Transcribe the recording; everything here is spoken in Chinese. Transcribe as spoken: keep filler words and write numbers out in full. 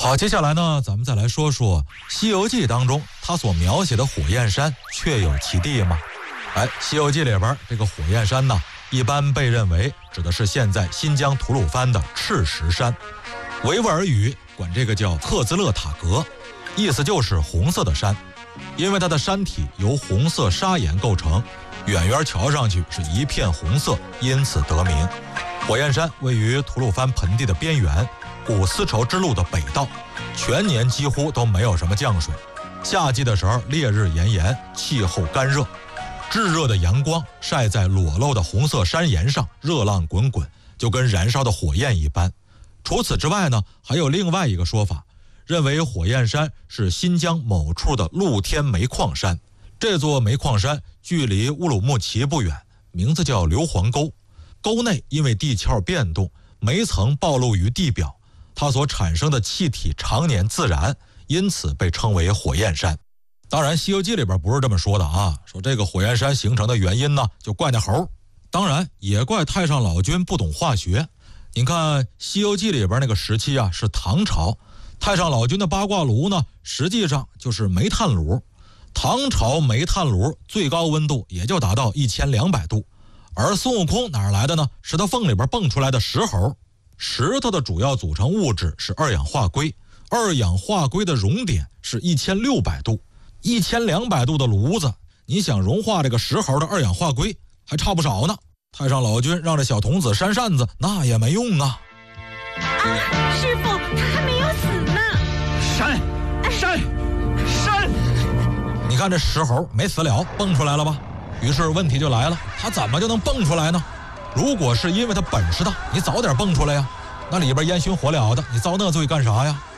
好，接下来呢，咱们再来说说《西游记》当中它所描写的火焰山确有其地吗？哎，《西游记》里边这个火焰山呢，一般被认为指的是现在新疆吐鲁番的赤石山，维吾尔语管这个叫赫兹勒塔格，意思就是红色的山，因为它的山体由红色砂岩构成，远远瞧上去是一片红色，因此得名。火焰山位于吐鲁番盆地的边缘，古丝绸之路的北道，全年几乎都没有什么降水，夏季的时候烈日炎炎，气候干热，炙热的阳光晒在裸露的红色山岩上，热浪滚滚，就跟燃烧的火焰一般。除此之外呢，还有另外一个说法，认为火焰山是新疆某处的露天煤矿山。这座煤矿山距离乌鲁木齐不远，名字叫硫磺沟。沟内因为地壳变动，煤层暴露于地表，它所产生的气体常年自燃，因此被称为火焰山。当然《西游记》里边不是这么说的啊，说这个火焰山形成的原因呢，就怪那猴，当然也怪太上老君不懂化学。你看《西游记》里边那个时期啊，是唐朝，太上老君的八卦炉呢，实际上就是煤炭炉。唐朝煤炭炉最高温度也就达到一千两百度，而孙悟空哪儿来的呢？石头缝里边蹦出来的石猴。石头的主要组成物质是二氧化硅，二氧化硅的熔点是一千六百度，一千两百度的炉子，你想融化这个石猴的二氧化硅还差不少呢。太上老君让这小童子扇扇子，那也没用啊。 啊，师傅，他还没有死呢。 扇扇扇！ 你看这石猴没死了，蹦出来了吧？于是问题就来了，他怎么就能蹦出来呢？如果是因为他本事大，你早点蹦出来呀，那里边烟熏火燎的，你遭那罪干啥呀？